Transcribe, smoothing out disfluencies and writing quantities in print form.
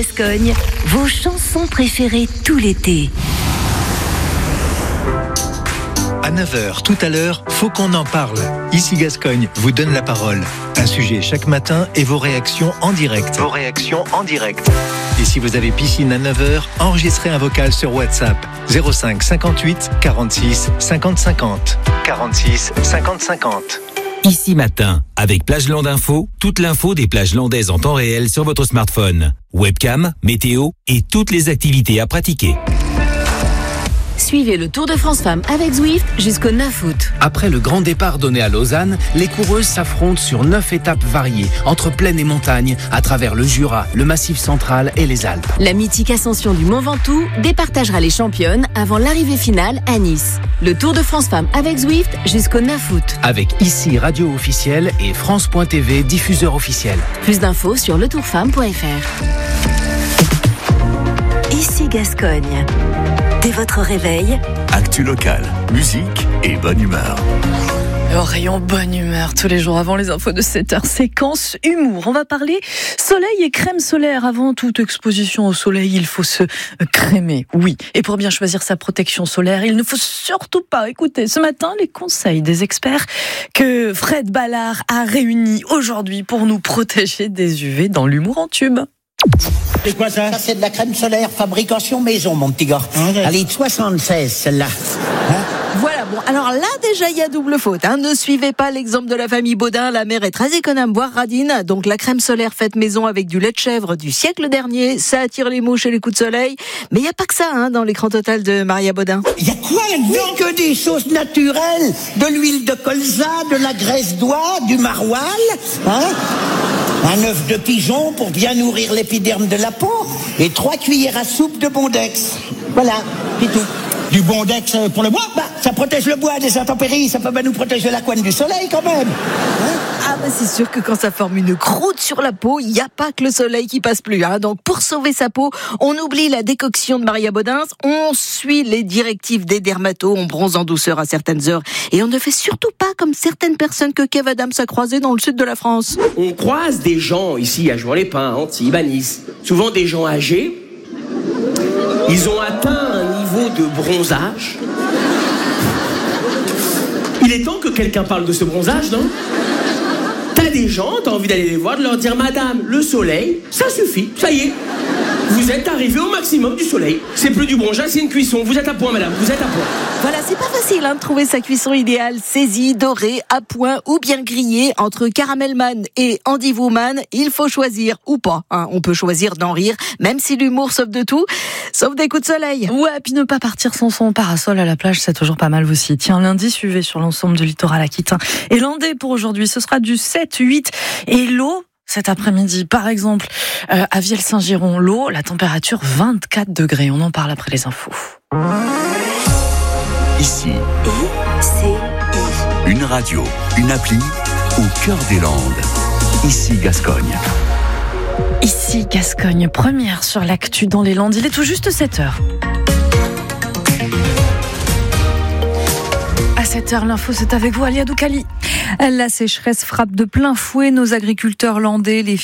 Gascogne, vos chansons préférées tout l'été. À 9h, tout à l'heure, faut qu'on en parle. Ici Gascogne vous donne la parole. Un sujet chaque matin et vos réactions en direct. Et si vous avez piscine à 9h, enregistrez un vocal sur WhatsApp. 05 58 46 50 50. 46 50 50. Ici Matin, avec Plage Land Info, toute l'info des plages landaises en temps réel sur votre smartphone. Webcam, météo et toutes les activités à pratiquer. Suivez le Tour de France Femmes avec Zwift jusqu'au 9 août. Après le grand départ donné à Lausanne, les coureuses s'affrontent sur 9 étapes variées, entre plaine et montagne, à travers le Jura, le Massif central et les Alpes. La mythique ascension du Mont Ventoux départagera les championnes avant l'arrivée finale à Nice. Le Tour de France Femmes avec Zwift jusqu'au 9 août. Avec ici Radio officielle et France.tv diffuseur officiel. Plus d'infos sur letourfemme.fr. Ici Gascogne. Dès votre réveil, actu locale, musique et bonne humeur. Au rayon bonne humeur, tous les jours avant les infos de 7h, séquence humour. On va parler soleil et crème solaire. Avant toute exposition au soleil, il faut se crémer, oui. Et pour bien choisir sa protection solaire, il ne faut surtout pas écouter ce matin les conseils des experts que Fred Ballard a réunis aujourd'hui pour nous protéger des UV dans l'humour en tube. C'est quoi ça? Ça, c'est de la crème solaire fabrication maison, mon petit gars. Elle est de 76, celle-là. Voilà, bon, alors là, déjà, il y a double faute. Ne suivez pas l'exemple de la famille Baudin. La mère est très économe, voire radine. Donc, la crème solaire faite maison avec du lait de chèvre du siècle dernier, ça attire les mouches et les coups de soleil. Mais il n'y a pas que ça, dans l'écran total de Maria Baudin. Il y a quoi là-dedans? Que des choses naturelles. De l'huile de colza, de la graisse d'oie, du maroilles, un œuf de pigeon pour bien nourrir l'épiderme de la peau et 3 cuillères à soupe de Bondex. Voilà, c'est tout. Du Bondex pour le bois? Ça protège le bois des intempéries, ça peut nous protéger la couenne du soleil quand même. C'est sûr que quand ça forme une croûte sur la peau, il n'y a pas que le soleil qui passe plus. Donc pour sauver sa peau, on oublie la décoction de Maria Baudin, on suit les directives des dermatos, on bronze en douceur à certaines heures et on ne fait surtout pas comme certaines personnes que Kev Adams a croisées dans le sud de la France. On croise des gens ici à Jouan-les-Pins, Antibes, à Nice, souvent des gens âgés. Ils ont atteint un niveau de bronzage. Il est temps que quelqu'un parle de ce bronzage, non? T'as des gens, t'as envie d'aller les voir, de leur dire: Madame, le soleil, ça suffit, ça y est. Vous êtes arrivé au maximum du soleil. C'est plus du bronzage, c'est une cuisson. Vous êtes à point, madame, vous êtes à point. Voilà, c'est pas facile de trouver sa cuisson idéale. Saisie, dorée, à point ou bien grillée. Entre Caramelman et Andy Woman, il faut choisir ou pas. On peut choisir d'en rire, même si l'humour sauve de tout, sauf des coups de soleil. Ouais, puis ne pas partir sans son parasol à la plage, c'est toujours pas mal aussi. Tiens, lundi, suivez sur l'ensemble du littoral aquitain et landais pour aujourd'hui. Ce sera du 7, 8 et l'eau. Cet après-midi, par exemple, à Vielle-Saint-Giron, l'eau, la température 24 degrés. On en parle après les infos. Ici, une radio, une appli au cœur des Landes. Ici Gascogne. Ici Gascogne, première sur l'actu dans les Landes. Il est tout juste 7h. À 7h, l'info, c'est avec vous, Alia Doukali. La sécheresse frappe de plein fouet nos agriculteurs landais. Les